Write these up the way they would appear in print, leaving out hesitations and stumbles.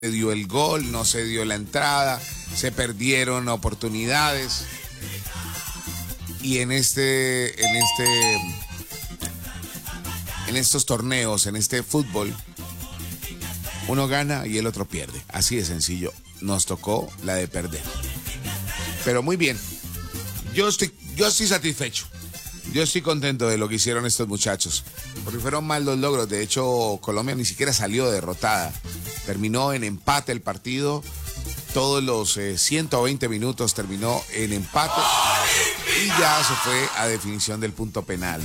se dio el gol, no se dio la entrada, se perdieron oportunidades. Y en estos torneos, en este fútbol, uno gana y el otro pierde. Así de sencillo. Nos tocó la de perder. Pero muy bien. Yo estoy satisfecho. Yo estoy contento de lo que hicieron estos muchachos. Porque fueron mal los logros. De hecho, Colombia ni siquiera salió derrotada. Terminó en empate el partido. Todos los 120 minutos terminó en empate. Y ya se fue a definición del punto penal.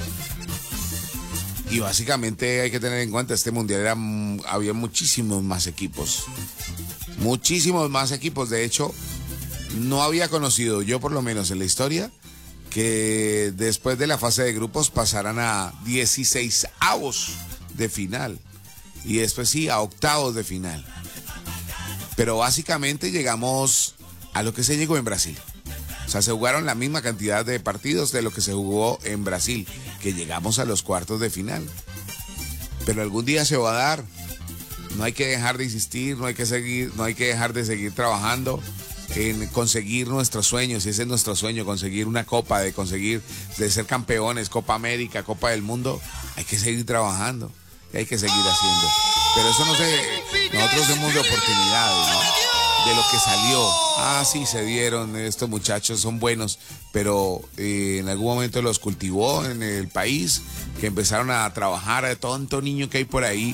Y básicamente hay que tener en cuenta, este mundial había muchísimos más equipos. Muchísimos más equipos. De hecho, no había conocido, yo por lo menos en la historia, que después de la fase de grupos pasaran a 16avos de final. Y después sí, a octavos de final. Pero básicamente llegamos a lo que se llegó en Brasil. O sea, se jugaron la misma cantidad de partidos de lo que se jugó en Brasil, que llegamos a los cuartos de final. Pero algún día se va a dar. No hay que dejar de insistir, no hay que dejar de seguir trabajando en conseguir nuestros sueños. Y ese es nuestro sueño, conseguir una copa, de ser campeones, Copa América, Copa del Mundo. Hay que seguir trabajando y hay que seguir haciendo. Pero eso nosotros hemos de oportunidades, ¿no? De lo que salió. Sí, se dieron, estos muchachos son buenos, pero en algún momento los cultivó en el país, que empezaron a trabajar a tanto niño que hay por ahí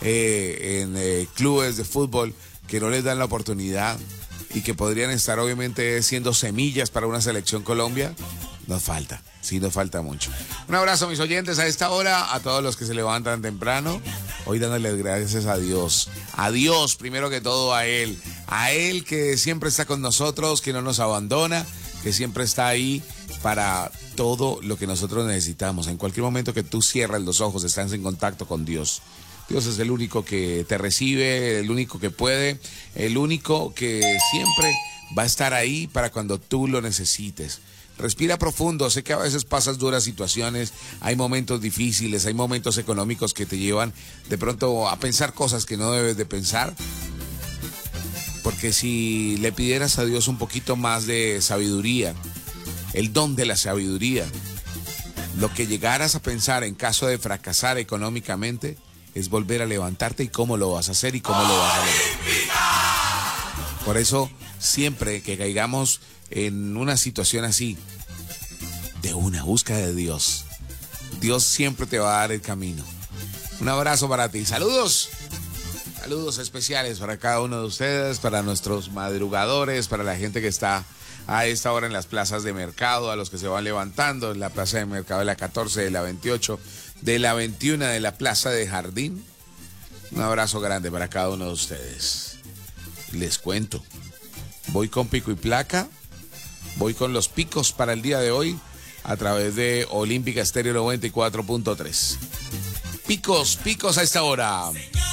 en clubes de fútbol que no les dan la oportunidad y que podrían estar obviamente siendo semillas para una selección Colombia. Nos falta, sí, nos falta mucho. Un abrazo, mis oyentes, a esta hora, a todos los que se levantan temprano, hoy dándoles gracias a Dios. A Dios, primero que todo, a Él que siempre está con nosotros, que no nos abandona, que siempre está ahí para todo lo que nosotros necesitamos. En cualquier momento que tú cierras los ojos, estás en contacto con Dios. Dios es el único que te recibe, el único que puede, el único que siempre va a estar ahí para cuando tú lo necesites. Respira profundo, sé que a veces pasas duras situaciones, hay momentos difíciles, hay momentos económicos que te llevan de pronto a pensar cosas que no debes de pensar, porque si le pidieras a Dios un poquito más de sabiduría, el don de la sabiduría, lo que llegaras a pensar en caso de fracasar económicamente es volver a levantarte y cómo lo vas a hacer y cómo lo vas a lograr. Por eso, siempre que caigamos en una situación así, de una búsqueda de Dios, Dios siempre te va a dar el camino. Un abrazo para ti. Saludos especiales para cada uno de ustedes, para nuestros madrugadores, para la gente que está a esta hora en las plazas de mercado, a los que se van levantando en la plaza de mercado de la 14, de la 28, de la 21, de la plaza de Jardín. Un abrazo grande para cada uno de ustedes. Les cuento, voy con pico y placa. Voy con los picos para el día de hoy a través de Olímpica Estéreo 94.3. Picos a esta hora.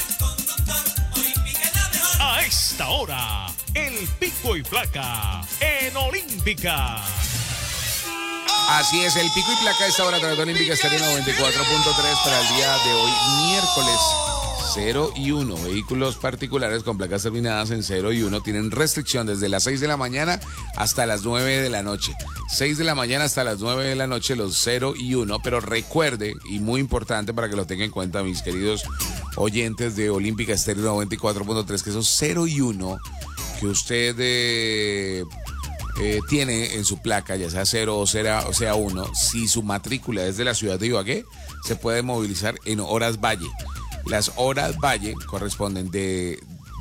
A esta hora, el pico y placa en Olímpica. Así es, el pico y placa a esta hora a través de Olímpica Estéreo 94.3 para el día de hoy, miércoles. 0 y 1, vehículos particulares con placas terminadas en 0 y 1 tienen restricción desde las 6 de la mañana hasta las 9 de la noche. 6 de la mañana hasta las 9 de la noche los 0 y 1, pero recuerde, y muy importante para que lo tengan en cuenta mis queridos oyentes de Olímpica Estéreo 94.3, que esos 0 y 1 que usted tiene en su placa, ya sea 0 o sea 1, si su matrícula es de la ciudad de Ibagué, se puede movilizar en horas valle. Las horas valle corresponden de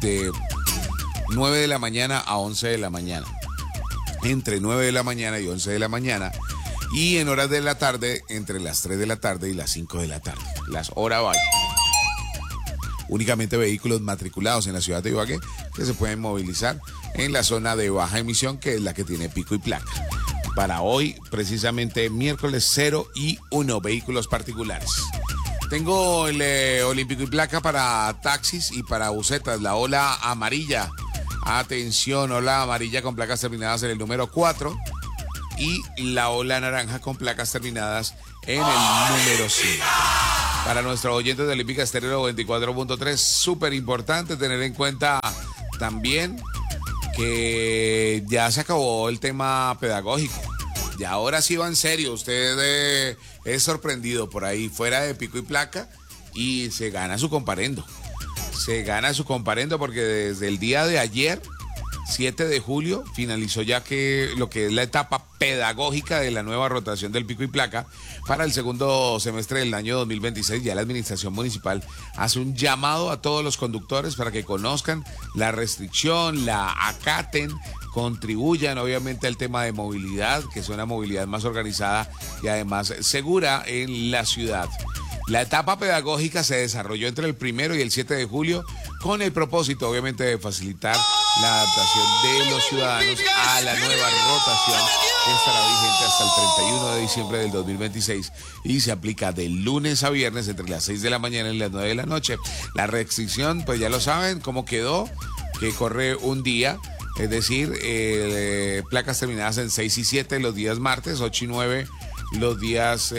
9 de la mañana a 11 de la mañana. Entre 9 de la mañana y 11 de la mañana. Y en horas de la tarde, entre las 3 de la tarde y las 5 de la tarde. Las horas valle. Únicamente vehículos matriculados en la ciudad de Ibagué que se pueden movilizar en la zona de baja emisión, que es la que tiene pico y placa. Para hoy, precisamente miércoles 0 y 1, vehículos particulares. Tengo el Olímpico y placa para taxis y para busetas, la ola amarilla. Atención, ola amarilla con placas terminadas en el número 4 y la ola naranja con placas terminadas en el número 5. Para nuestros oyentes de Olímpica Estéreo 24.3, súper importante tener en cuenta también que ya se acabó el tema pedagógico. Y ahora sí va en serio. Usted es sorprendido por ahí fuera de pico y placa y se gana su comparendo. Se gana su comparendo porque desde el día de ayer, 7 de julio, finalizó ya que lo que es la etapa pedagógica de la nueva rotación del pico y placa para el segundo semestre del año 2026. Ya la administración municipal hace un llamado a todos los conductores para que conozcan la restricción, la acaten, contribuyan obviamente al tema de movilidad, que es una movilidad más organizada y además segura en la ciudad. La etapa pedagógica se desarrolló entre el 1 y el 7 de julio con el propósito, obviamente, de facilitar la adaptación de los ciudadanos a la nueva rotación que estará vigente hasta el 31 de diciembre del 2026 y se aplica de lunes a viernes entre las 6 de la mañana y las 9 de la noche. La restricción, pues ya lo saben cómo quedó, que corre un día. Es decir, placas terminadas en 6 y 7 los días martes, 8 y 9 los días,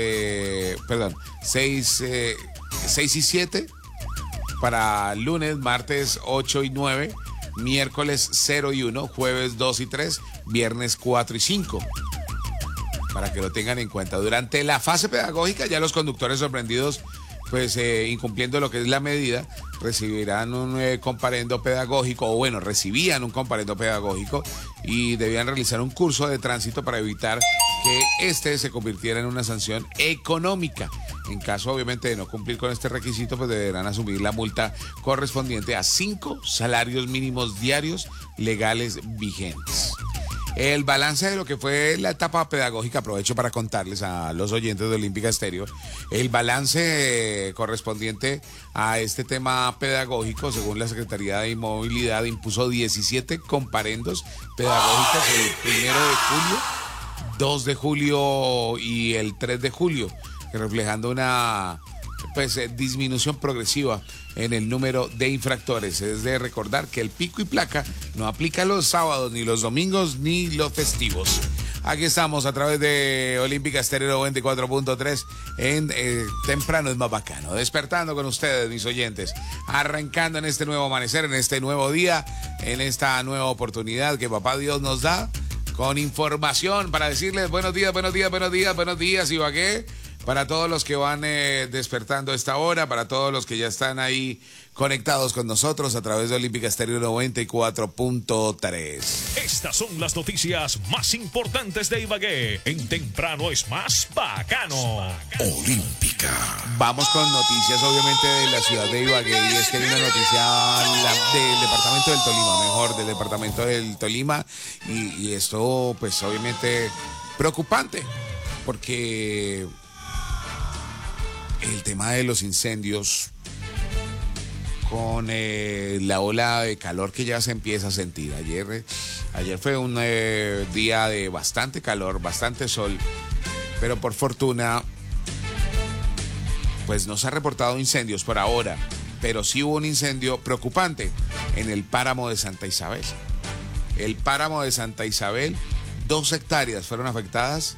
6 y 7 para lunes, martes 8 y 9, miércoles 0 y 1, jueves 2 y 3, viernes 4 y 5. Para que lo tengan en cuenta. Durante la fase pedagógica ya los conductores sorprendidos, pues incumpliendo lo que es la medida, recibirán un comparendo pedagógico, o bueno, recibían un comparendo pedagógico y debían realizar un curso de tránsito para evitar que este se convirtiera en una sanción económica. En caso, obviamente, de no cumplir con este requisito, pues deberán asumir la multa correspondiente a 5 salarios mínimos diarios legales vigentes. El balance de lo que fue la etapa pedagógica, aprovecho para contarles a los oyentes de Olímpica Estéreo, el balance correspondiente a este tema pedagógico, según la Secretaría de Movilidad, impuso 17 comparendos pedagógicos el 1 de julio, 2 de julio y el 3 de julio, reflejando una disminución progresiva en el número de infractores. Es de recordar que el pico y placa no aplica los sábados, ni los domingos, ni los festivos. Aquí estamos a través de Olímpica Estéreo 24.3 en Temprano es más bacano. Despertando con ustedes, mis oyentes. Arrancando en este nuevo amanecer, en este nuevo día, en esta nueva oportunidad que Papá Dios nos da, con información para decirles buenos días, buenos días, buenos días, buenos días, Ibagué. Para todos los que van despertando a esta hora, para todos los que ya están ahí conectados con nosotros a través de Olímpica Estéreo 94.3. Estas son las noticias más importantes de Ibagué. En Temprano es más bacano. Olímpica. Vamos con noticias, obviamente, de la ciudad de Ibagué. Y es que hay una noticia del departamento del Tolima, del departamento del Tolima. Y esto, pues, obviamente, preocupante, porque el tema de los incendios, con la ola de calor que ya se empieza a sentir. Ayer fue un día de bastante calor, bastante sol, pero por fortuna, pues no se ha reportado incendios por ahora, pero sí hubo un incendio preocupante en el páramo de Santa Isabel. El páramo de Santa Isabel, 2 hectáreas fueron afectadas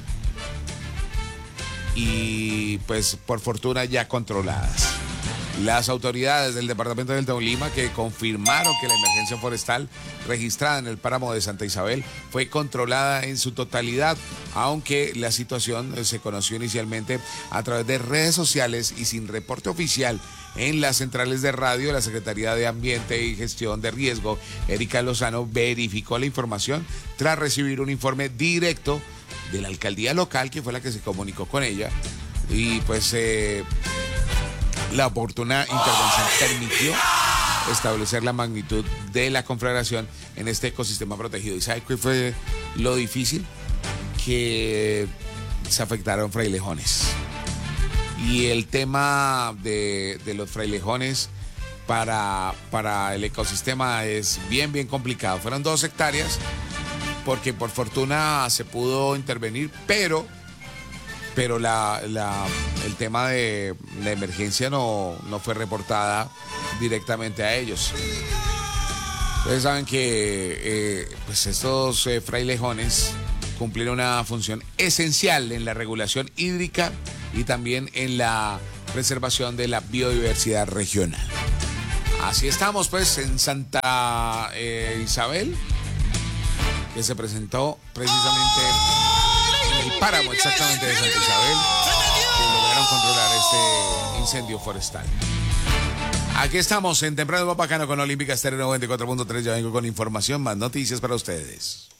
y pues por fortuna ya controladas. Las autoridades del departamento del Tolima que confirmaron que la emergencia forestal registrada en el páramo de Santa Isabel fue controlada en su totalidad, aunque la situación se conoció inicialmente a través de redes sociales y sin reporte oficial en las centrales de radio. La Secretaría de Ambiente y Gestión de Riesgo, Erika Lozano, verificó la información tras recibir un informe directo de la alcaldía local, que fue la que se comunicó con ella, y pues la oportuna intervención permitió establecer la magnitud de la conflagración en este ecosistema protegido. ¿Y sabe qué fue lo difícil? Que se afectaron frailejones. Y el tema de los frailejones para el ecosistema es bien complicado. Fueron 2 hectáreas, porque por fortuna se pudo intervenir, pero el tema de la emergencia no fue reportada directamente a ellos. Ustedes saben que pues estos frailejones cumplen una función esencial en la regulación hídrica y también en la preservación de la biodiversidad regional. Así estamos pues en Santa Isabel, que se presentó precisamente en el páramo exactamente de Santa Isabel, que lograron controlar este incendio forestal. Aquí estamos en Temprano Bacano con Olímpica Estéreo 94.3. Ya vengo con información, más noticias para ustedes.